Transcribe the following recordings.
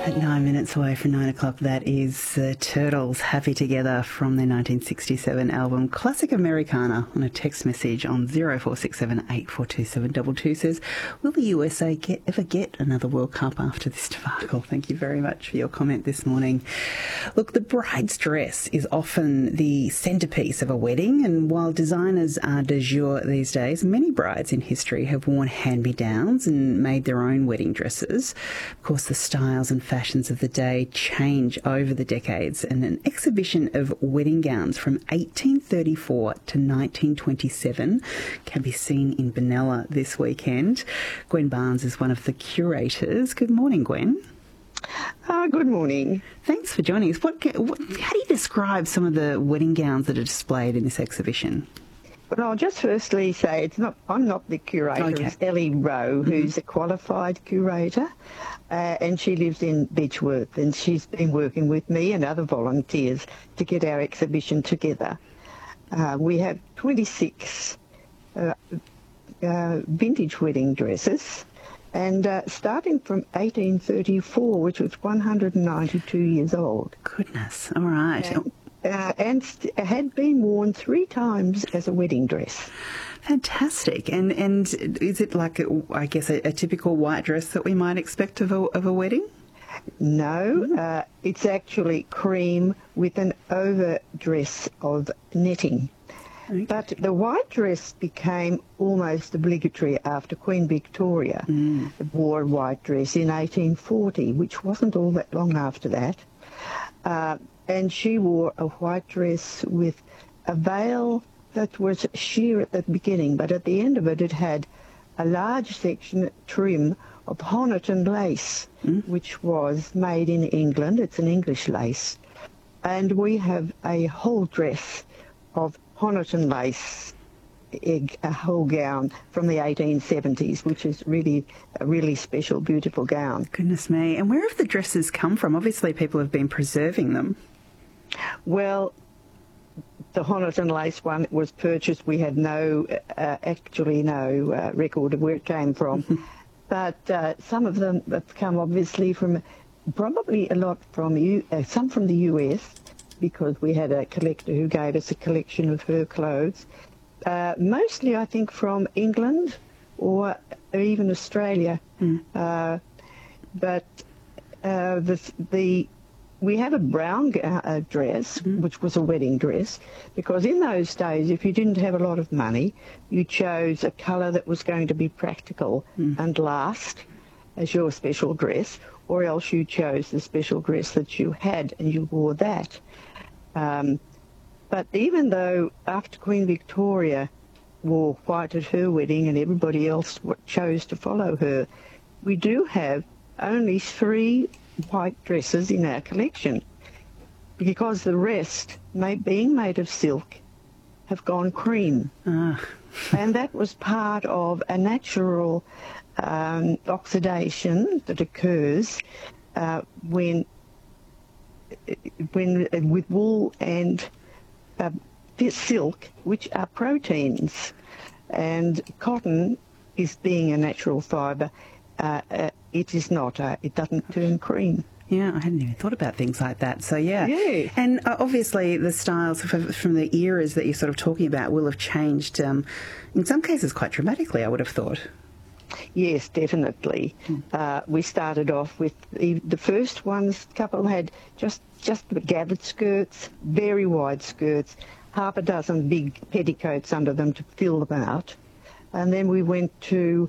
At 9 minutes away from 9 o'clock, that is the Turtles, Happy Together, from their 1967 album Classic Americana. On a text message on 0467 842722 says, will the USA ever get another World Cup after this debacle? Thank you very much for your comment this morning. Look, the bride's dress is often the centrepiece of a wedding, and while designers are de jour these days, many brides in history have worn hand-me-downs and made their own wedding dresses. Of course, the styles and fashions of the day change over the decades, and an exhibition of wedding gowns from 1834 to 1927 can be seen in Benalla this weekend. Gwen Barnes is one of the curators. Good morning, Gwen. Good morning. Thanks for joining us. How do you describe some of the wedding gowns that are displayed in this exhibition? Well, I'll just firstly say I'm not the curator. Okay. It's Ellie Rowe, who's a qualified curator, and she lives in Beechworth, and she's been working with me and other volunteers to get our exhibition together. We have 26 vintage wedding dresses, and starting from 1834, which was 192 years old. Goodness, all right. And had been worn 3 times as a wedding dress. Fantastic. And is it like, I guess, a typical white dress that we might expect of a wedding? No, it's actually cream with an overdress of netting. Okay. But the white dress became almost obligatory after Queen Victoria wore a white dress in 1840, which wasn't all that long after that. And she wore a white dress with a veil that was sheer at the beginning, but at the end of it, it had a large section trim of Honiton lace, which was made in England. It's an English lace. And we have a whole dress of Honiton lace, a whole gown from the 1870s, which is really a really special, beautiful gown. Goodness me. And where have the dresses come from? Obviously, people have been preserving them. Well, the Honiton lace one was purchased. We had no record of where it came from. But some of them have come obviously from, probably a lot from, some from the US, because we had a collector who gave us a collection of her clothes. Mostly, I think, from England or even Australia. We have a brown dress, which was a wedding dress, because in those days, if you didn't have a lot of money, you chose a colour that was going to be practical and last as your special dress, or else you chose the special dress that you had and you wore that. But even though after Queen Victoria wore white at her wedding and everybody else chose to follow her, we do have only 3 white dresses in our collection, because the rest, being made of silk, have gone cream. And that was part of a natural oxidation that occurs when with wool and silk, which are proteins, and cotton is being a natural fibre. It is not. It doesn't turn cream. Yeah, I hadn't even thought about things like that. So, yeah. And obviously the styles from the eras that you're sort of talking about will have changed, in some cases quite dramatically, I would have thought. Yes, definitely. We started off with the first couple had just the gathered skirts, very wide skirts, half a dozen big petticoats under them to fill them out. And then we went to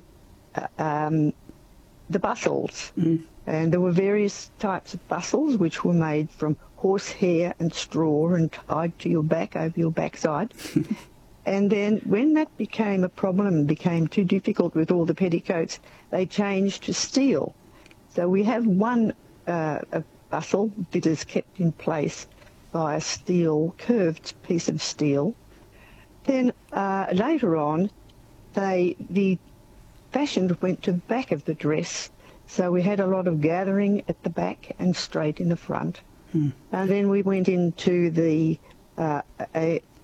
the bustles, and there were various types of bustles which were made from horsehair and straw and tied to your back, over your backside. And then when that became a problem, became too difficult with all the petticoats, they changed to steel. So we have one a bustle that is kept in place by a steel, curved piece of steel. Then later on, the fashion went to the back of the dress, so we had a lot of gathering at the back and straight in the front. And then we went into the